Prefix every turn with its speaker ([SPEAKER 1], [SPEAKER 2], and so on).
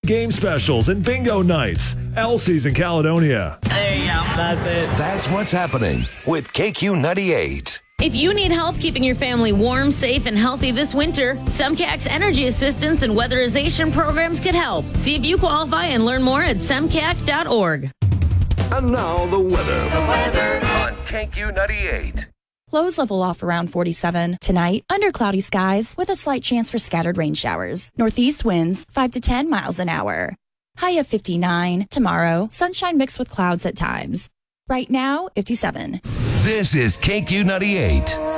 [SPEAKER 1] game specials and bingo nights. Elsie's in Caledonia.
[SPEAKER 2] There you go. That's it.
[SPEAKER 3] That's what's happening with KQ98.
[SPEAKER 4] If you need help keeping your family warm, safe, and healthy this winter, SEMCAC's energy assistance and weatherization programs could help. See if you qualify and learn more at semcac.org.
[SPEAKER 3] And now the weather. On KQ98.
[SPEAKER 5] Lows level off around 47. Tonight, under cloudy skies with a slight chance for scattered rain showers. Northeast winds 5 to 10 miles an hour. High of 59. Tomorrow, sunshine mixed with clouds at times. Right now, 57.
[SPEAKER 3] This is KQ98.